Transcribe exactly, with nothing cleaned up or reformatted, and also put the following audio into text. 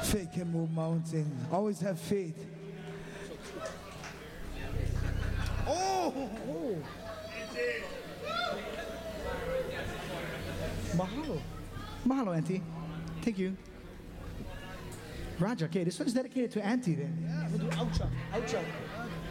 Faith can move mountains. Always have faith. Oh! Oh! Mahalo. Mahalo, Auntie. Thank you. Raja, okay, this one's dedicated to Auntie then. Yeah, we'll do outro. Outro.